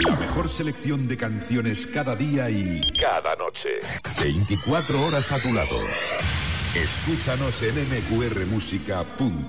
La mejor selección de canciones cada día y cada noche. 24 horas a tu lado. Escúchanos en mqrmusica.com.